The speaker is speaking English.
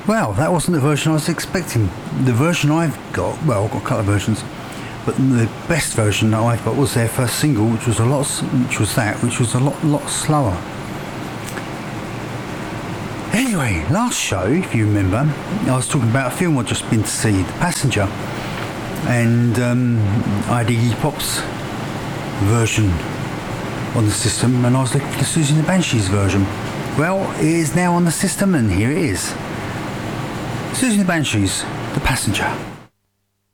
Well, that wasn't the version I was expecting. The version I've got, well, I've got a couple of versions, but the best version that I've got was their first single, which was a lot slower. Anyway, last show, if you remember, I was talking about a film I'd just been to see, The Passenger, and I had Iggy Pop's version on the system, and I was looking for Susie and the Banshees version. Well, it is now on the system, and here it is. Susie and the Banshees, The Passenger.